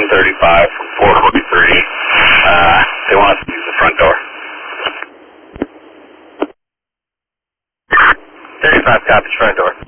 35 from 443. They want us to use the front door. 35 copies, front door.